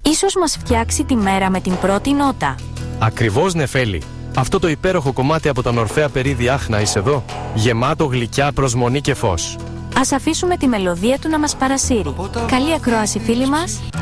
Ίσως μας φτιάξει τη μέρα με την πρώτη νότα. Ακριβώς, Νεφέλη. Αυτό το υπέροχο κομμάτι από τον Ορφέα Περίδη Άχνα είσαι εδώ, γεμάτο γλυκιά προσμονή και φως. Ας αφήσουμε τη μελωδία του να μας παρασύρει. Καλή ακρόαση, φίλοι μας.